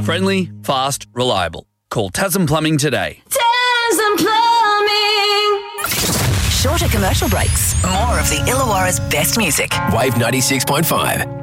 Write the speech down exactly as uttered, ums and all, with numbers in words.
Friendly, fast, reliable. Call Tasman Plumbing today. Tasman Plumbing. Shorter commercial breaks. More of the Illawarra's best music. Wave ninety-six point five.